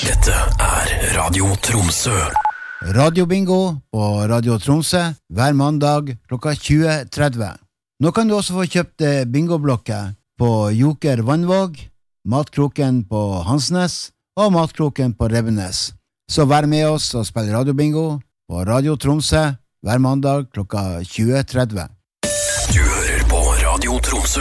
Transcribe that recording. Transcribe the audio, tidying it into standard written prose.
Dette Radio Tromsø. Radio Bingo på Radio Tromsø hver mandag klokka 20:30. Nå kan du også få kjøpt bingoblokker på Joker Vannvåg, Matkroken på Hansnes og Matkroken på Rebbenes. Så vær med oss og spill Radio Bingo på Radio Tromsø hver mandag klokka 20:30. Du hører på Radio Tromsø.